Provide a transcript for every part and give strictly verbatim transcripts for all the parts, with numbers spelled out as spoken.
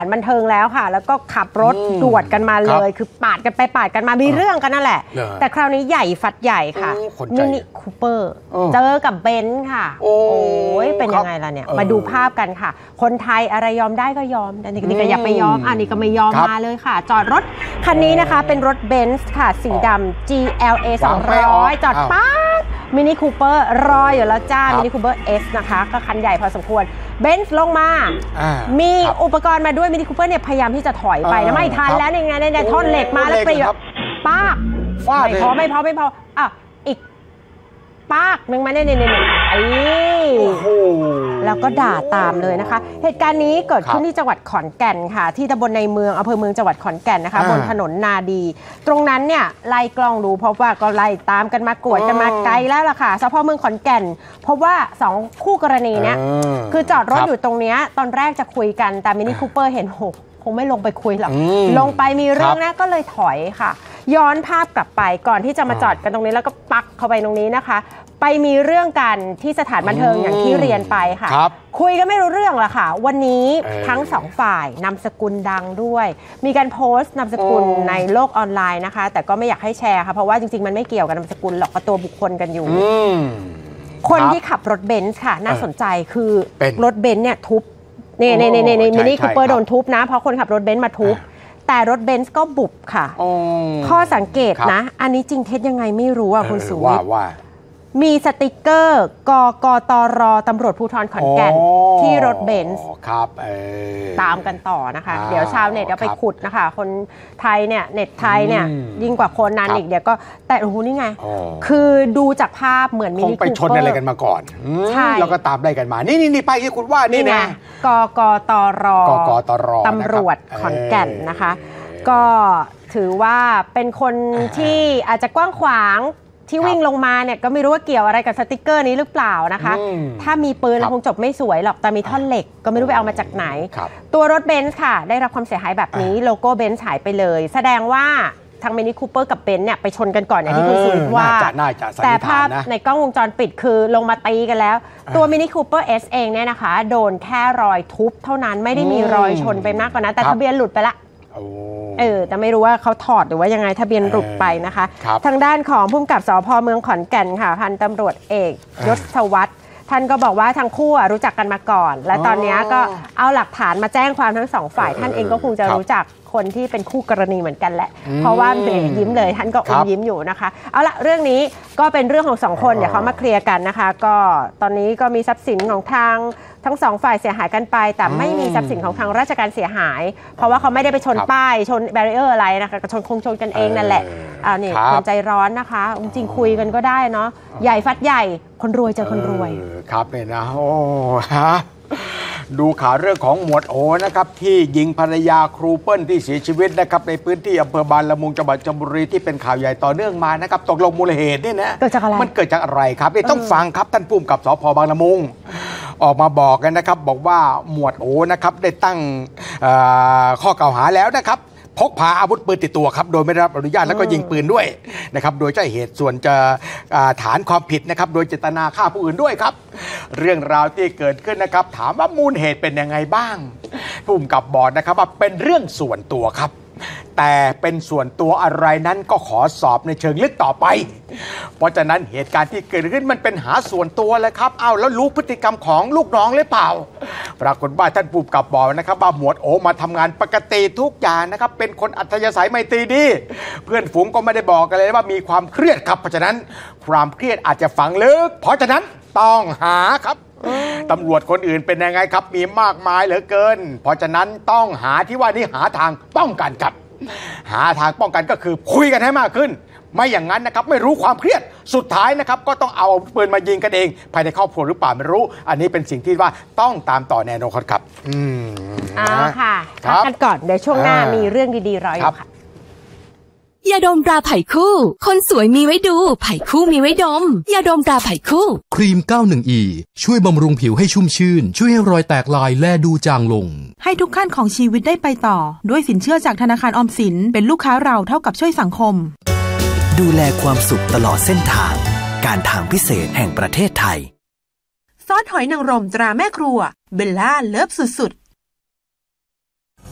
บันเทิงแล้วค่ะแล้วก็ขับรถดวดกันมาเลยคือปาดกันไปปาดกันมามีเรื่องกันนั่นแหละแต่คราวนี้ใหญ่ฟัดใหญ่ค่ะมินิคูเปอร์เจอกับเบนซ์ค่ะโอ้ยเป็นยังไงล่ะเนี่ยมาดูภาพกันค่ะคนไทยอะไรยอมได้ก็ยอมแต่นี่ก็อย่าไปยอมอันนี้ก็ไม่ยอมมาเลยค่ะจอดรถคันนี้นะคะเป็นรถเบนซ์ค่ะสีดำ จี แอล เอ สองร้อยจอดป๊าดมินิคูเปอร์รออยู่แล้วจ้ามินิคูเปอร์ S นะคะก็คันใหญ่พอสมควรเบนซ์ลงมามีอุปกรณ์มาด้วยมินิคูเปอร์เนี่ยพยายามที่จะถอยไปนะไม่ทันแล้วในงานในท่อนเหล็กมาแล้วปรีป้าไม่พอไม่พอไม่พออ่ะอีกปากหนึ่งมาเนี่ยเนี่ยเนี่ยไอ้แล้วก็ด่าตามเลยนะคะเหตุการณ์นี้เกิดขึ้นที่จังหวัดขอนแก่นค่ะที่ตำบลในเมืองอำเภอเมืองจังหวัดขอนแก่นนะคะบนถนนนาดีตรงนั้นเนี่ยไล่กล้องดูพบว่าก็ไล่ตามกันมากวดกันมาไกลแล้วล่ะค่ะสพเมืองขอนแก่นพบว่าสองคู่กรณีเนี่ยคือจอดรถอยู่ตรงเนี้ยตอนแรกจะคุยกันแต่มินิคูเปอร์เห็นหกคงไม่ลงไปคุยหรอกลงไปมีเรื่องนะก็เลยถอยค่ะย้อนภาพกลับไปก่อนที่จะมาจอดกันตรงนี้แล้วก็ปักเข้าไปตรงนี้นะคะไปมีเรื่องกันที่สถานบันเทิงอย่างที่เรียนไปค่ะคุยกันไม่รู้เรื่องละค่ะวันนี้ทั้งสองฝ่ายนามสกุลดังด้วยมีการโพสต์นามสกุลในโลกออนไลน์นะคะแต่ก็ไม่อยากให้แชร์ค่ะเพราะว่าจริงๆมันไม่เกี่ยวกับนามสกุลหรอกกับตัวบุคคลกันอยู่คนที่ขับรถเบนซ์ค่ะน่าสนใจคือรถเบนซ์เนี่ยทุบนี่ในในในในมินิคูเปอร์โดนทุบนะเพราะคนขับรถเบนซ์มาทุบแต่รถเบนซ์ก็บุบค่ะข้อสังเกตนะอันนี้จริงเท็จยังไงไม่รู้อ่ะคุณสุวิทย์มีสติกเกอร์กกตรตำรวจภูธรขอนแก่นที่รถเบนซ์ครับตามกันต่อนะคะเดี๋ยวชาวเน็ตเอาไปขุดนะคะคนไทยเนี่ยเน็ตไทยเนี่ยยิ่งกว่าคนนั้นอีกเดี๋ยวก็แต่โอ้โหนี่ไงคือดูจากภาพเหมือนมินิคูเปอร์คงไปชนอะไรกันมาก่อนใช่แล้วก็ตามได้กันมานี่นี่นี่ไปที่คุณว่านี่นะกกตรกกตรตำรวจขอนแก่นนะคะก็ถือว่าเป็นคนที่อาจจะกว้างขวางที่วิ่งลงมาเนี่ยก็ไม่รู้ว่าเกี่ยวอะไรกับสติกเกอร์นี้หรือเปล่านะคะถ้ามีปืนคงจบไม่สวยหรอกแต่มีท่อนเหล็กก็ไม่รู้ไปเอามาจากไหนตัวรถเบนซ์ค่ะได้รับความเสียหายแบบนี้โลโก้เบนซ์หายไปเลยแสดงว่าทางมินิคูเปอร์กับเบนซ์เนี่ยไปชนกันก่อนอย่างที่คุณสุวิทย์ว่าแต่ภาพในกล้องวงจรปิดคือลงมาตีกันแล้วตัวมินิคูเปอร์ S เองเนี่ยนะคะโดนแค่รอยทุบเท่านั้นไม่ได้มีรอยชนไปมากกว่านั้นแต่ทะเบียนหลุดไปละเออแต่ไม่รู้ว่าเขาถอดหรือว่ายังไงทะเบียนหลุดไปนะคะทางด้านของผู้กำกับสภ.เมืองขอนแก่นค่ะพันตำรวจเอกยศวัฒน์ท่านก็บอกว่าทั้งคู่รู้จักกันมาก่อนและตอนนี้ก็เอาหลักฐานมาแจ้งความทั้งสองฝ่ายท่านเองก็คงจะรู้จักคนที่เป็นคู่กรณีเหมือนกันแหละเพราะว่าเป็นยิ้มเลยท่านก็อมยิ้มอยู่นะคะเอาละเรื่องนี้ก็เป็นเรื่องของสองคนเดี๋ยวเขามาเคลียร์กันนะคะก็ตอนนี้ก็มีทรัพย์สินของทางทั้งสองฝ่ายเสียหายกันไปแต่ไม่มีทรัพย์สินของทางราชการเสียหายเพราะว่าเขาไม่ได้ไปชนป้ายชนแบรีเออร์อะไรนะคะชนคงชนกันเองนั่นแหละอ่านี่คนใจร้อนนะคะจริงๆคุยกันก็ได้เนาะใหญ่ฟัดใหญ่คนรวยเจอคนรวยครับเนี่ยนะโอ้ฮะดูข่าวเรื่องของหมวดโอนะครับที่ยิงภรรยาครูเปิ้ลที่เสียชีวิตนะครับในพื้นที่อำเภอบางละมุงจังหวัดชลบุรีที่เป็นข่าวใหญ่ต่อเนื่องมานะครับตกลงมูลเหตุนี่นะเกิดจากอะไรมันเกิดจากอะไรครับนี่ต้องฟังครับท่านผู้กำกับสภ.บางละมุงออกมาบอกกันนะครับบอกว่าหมวดโอนะครับได้ตั้งข้อกล่าวหาแล้วนะครับพกพาอาวุธปืนติดตัวครับโดยไม่ได้รับอนุญาตแล้วก็ยิงปืนด้วยนะครับโดยใช้เหตุส่วนจะฐานความผิดนะครับโดยเจตนาฆ่าผู้อื่นด้วยครับเรื่องราวที่เกิดขึ้นนะครับถามว่ามูลเหตุเป็นยังไงบ้างผู้กำกับบอกนะครับว่าเป็นเรื่องส่วนตัวครับแต่เป็นส่วนตัวอะไรนั้นก็ขอสอบในเชิงลึกต่อไปเพราะฉะนั้นเหตุการณ์ที่เกิดขึ้นมันเป็นหาส่วนตัวเลยครับเอ้าแล้วรู้พฤติกรรมของลูกน้องหรือเปล่าปรากฏว่าท่านผู้กำกับบอกนะครับว่าหมวดโอมาทำงานปกติทุกอย่างนะครับเป็นคนอัธยาศัยไมตรีดีเพื่อนฝูงก็ไม่ได้บอกกันเลยว่ามีความเครียดครับเพราะฉะนั้นความเครียดอาจจะฝังลึกเพราะฉะนั้นต้องหาครับตำรวจคนอื่นเป็นยังไงครับมีมากมายเหลือเกินเพราะฉะนั้นต้องหาที่ว่านี่หาทางป้องกันครับหาทางป้องกันก็คือคุยกันให้มากขึ้นไม่อย่างนั้นนะครับไม่รู้ความเครียดสุดท้ายนะครับก็ต้องเอาปืนมายิงกันเองภายในครอบครัวหรือเปล่าไม่รู้อันนี้เป็นสิ่งที่ว่าต้องตามต่อแนวครับอืมอ่าค่ะพักกันก่อนเดี๋ยวช่วงหน้ามีเรื่องดีๆรออยู่ค่ะยาดมตราไผ่คู่คนสวยมีไว้ดูไผ่คู่มีไว้ดมยาดมตราไผ่คู่ครีม เก้าสิบเอ็ด อี ช่วยบำรุงผิวให้ชุ่มชื่นช่วยให้รอยแตกลายแลดูจางลงให้ทุกขั้นของชีวิตได้ไปต่อด้วยสินเชื่อจากธนาคารออมสินเป็นลูกค้าเราเท่ากับช่วยสังคมดูแลความสุขตลอดเส้นทางการทางพิเศษแห่งประเทศไทยซอสหอยนางรมตราแม่ครัวเบลล่าเลิฟสุดๆ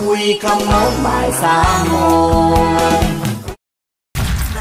คุยขโมงบ่ายสามโมง